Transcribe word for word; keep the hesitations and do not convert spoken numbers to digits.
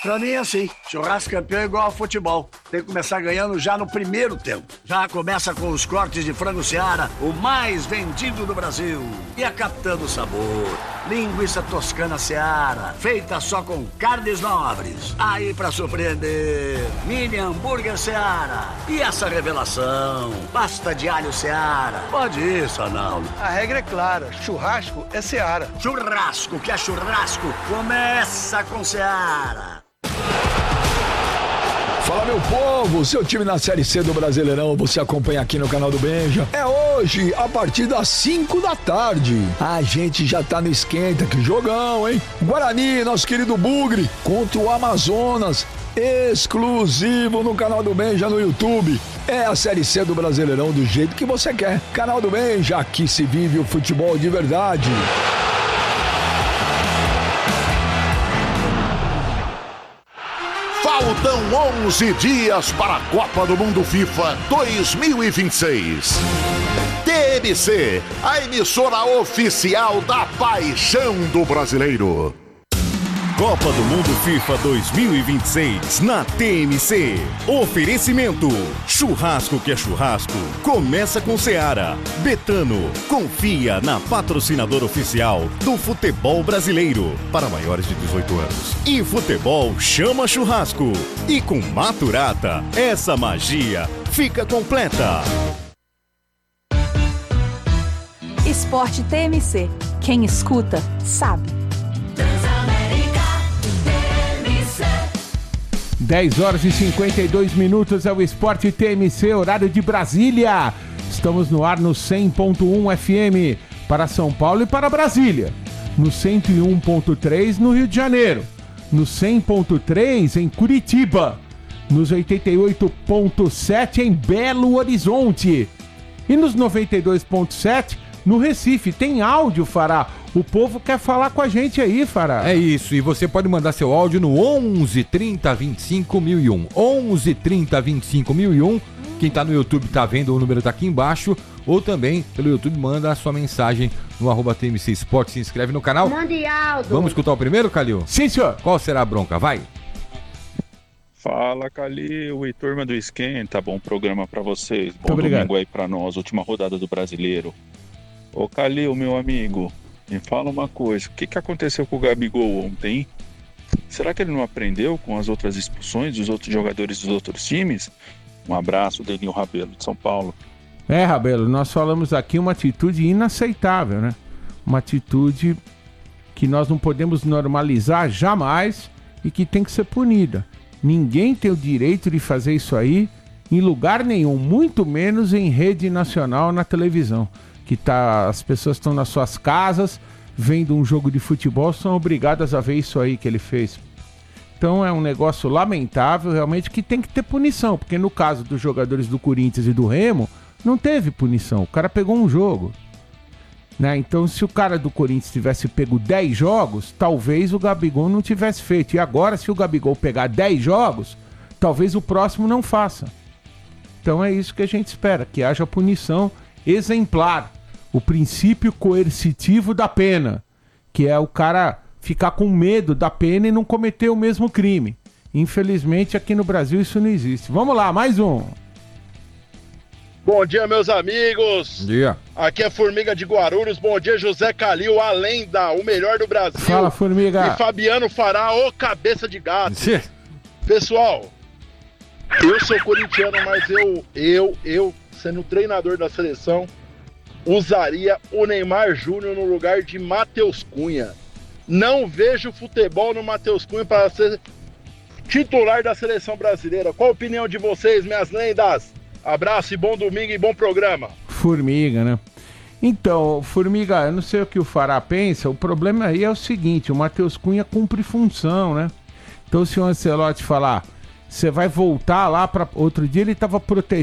Pra mim é assim, churrasco campeão é igual ao futebol. Tem que começar ganhando já no primeiro tempo. Já começa com os cortes de frango Seara, o mais vendido do Brasil. E a Capitã do Sabor, linguiça toscana Seara, feita só com carnes nobres. Aí pra surpreender, mini hambúrguer Seara. E essa revelação, pasta de alho Seara. Pode ir, Sanaldo. A regra é clara, churrasco é Seara. Churrasco que é churrasco, começa com Seara. Fala, meu povo, seu time na Série C do Brasileirão, você acompanha aqui no canal do Benja. É hoje, a partir das cinco da tarde. A gente já tá no esquenta, que jogão, hein? Guarani, nosso querido Bugre, contra o Amazonas, exclusivo no canal do Benja no YouTube. É a Série C do Brasileirão do jeito que você quer. Canal do Benja, aqui se vive o futebol de verdade. Faltam onze dias para a Copa do Mundo FIFA dois mil e vinte e seis. T M C, a emissora oficial da paixão do brasileiro. Copa do Mundo FIFA dois mil e vinte e seis na T M C. Oferecimento: churrasco que é churrasco, começa com Seara. Betano, confia na patrocinadora oficial do futebol brasileiro para maiores de dezoito anos. E futebol chama churrasco. E com Maturata, essa magia fica completa. Esporte T M C. Quem escuta, sabe. dez horas e cinquenta e dois minutos é o Esporte T M C, horário de Brasília. Estamos no ar no cem ponto um F M para São Paulo e para Brasília. No cento e um ponto três no Rio de Janeiro. No cem ponto três em Curitiba. Nos oitenta e oito ponto sete em Belo Horizonte. E nos noventa e dois ponto sete no Recife. Tem áudio, Fará. O povo quer falar com a gente aí, Fará. É isso, e você pode mandar seu áudio no onze, trinta, vinte e cinco, mil e um. onze, trinta, vinte e cinco, mil e um. Quem tá no YouTube tá vendo, o número tá aqui embaixo. Ou também, pelo YouTube, manda a sua mensagem no arroba T M C Esporte. Se inscreve no canal. Mande Aldo. Vamos escutar o primeiro, Calil? Sim, senhor. Qual será a bronca? Vai. Fala, Calil e turma do Esquenta. Bom programa pra vocês. Bom Muito obrigado. Domingo aí pra nós, última rodada do Brasileiro. Ô, Calil, meu amigo, me fala uma coisa, o que, que aconteceu com o Gabigol ontem? Será que ele não aprendeu com as outras expulsões dos outros jogadores dos outros times? Um abraço, Deninho Rabelo, de São Paulo. É, Rabelo, nós falamos aqui uma atitude inaceitável, né? Uma atitude que nós não podemos normalizar jamais e que tem que ser punida. Ninguém tem o direito de fazer isso aí em lugar nenhum, muito menos em rede nacional na televisão. Que tá, as pessoas estão nas suas casas, vendo um jogo de futebol, são obrigadas a ver isso aí que ele fez. Então é um negócio lamentável, realmente, que tem que ter punição, porque no caso dos jogadores do Corinthians e do Remo, não teve punição, o cara pegou um jogo. Né? Então se o cara do Corinthians tivesse pego dez jogos, talvez o Gabigol não tivesse feito. E agora, se o Gabigol pegar dez jogos, talvez o próximo não faça. Então é isso que a gente espera, que haja punição exemplar, o princípio coercitivo da pena, que é o cara ficar com medo da pena e não cometer o mesmo crime. Infelizmente aqui no Brasil isso não existe. Vamos lá, mais um. Bom dia, meus amigos. Bom dia. Aqui é Formiga de Guarulhos. Bom dia, José Calil, a lenda, o melhor do Brasil. Fala, Formiga. E Fabiano Fará, o cabeça de gato. Sim. Pessoal, eu sou corintiano, mas eu, eu, eu, sendo treinador da seleção, usaria o Neymar Júnior no lugar de Matheus Cunha. Não vejo futebol no Matheus Cunha para ser titular da seleção brasileira. Qual a opinião de vocês, minhas lendas? Abraço e bom domingo e bom programa. Formiga, né? Então, Formiga, eu não sei o que o Fará pensa, o problema aí é o seguinte, o Matheus Cunha cumpre função, né? Então se o Ancelotti falar, você vai voltar lá para outro dia ele estava protegendo